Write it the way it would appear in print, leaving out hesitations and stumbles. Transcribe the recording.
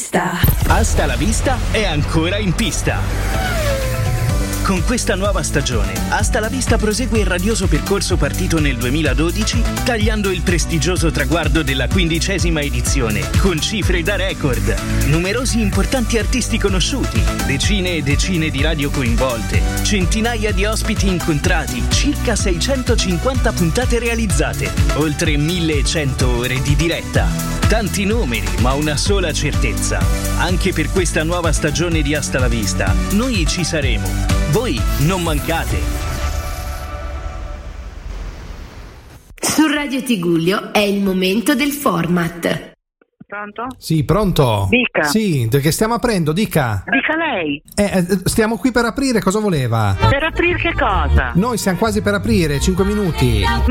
vista. Hasta la vista è ancora in pista. Con questa nuova stagione, Hasta la vista prosegue il radioso percorso partito nel 2012, tagliando il prestigioso traguardo della 15ª edizione, con cifre da record. Numerosi importanti artisti conosciuti, decine e decine di radio coinvolte, centinaia di ospiti incontrati, circa 650 puntate realizzate, oltre 1100 ore di diretta. Tanti numeri, ma una sola certezza. Anche per questa nuova stagione di Hasta la vista, noi ci saremo. Voi non mancate. Su Radio Tigullio è il momento del format. Pronto? Sì, pronto? Dica. Sì, che stiamo aprendo, dica. Dica lei. Stiamo qui per aprire, cosa voleva? Per aprire che cosa? Noi siamo quasi per aprire, 5 minuti.